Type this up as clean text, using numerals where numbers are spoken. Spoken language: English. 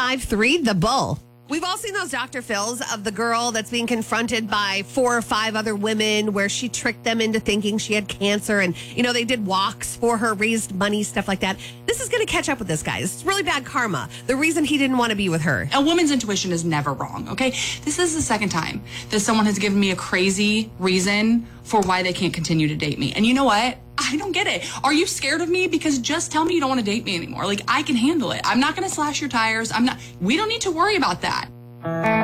1053 The Bull. We've all seen those Dr. Phils of the girl that's being confronted by 4 or 5 other women where she tricked them into thinking she had cancer. And, they did walks for her, raised money, stuff like that. This is going to catch up with this guy. It's really bad karma. The reason he didn't want to be with her. A woman's intuition is never wrong, okay? This is the second time that someone has given me a crazy reason for why they can't continue to date me. And you know what? I don't get it. Are you scared of me? Because just tell me you don't want to date me anymore. I can handle it. I'm not going to slash your tires. We don't need to worry about that.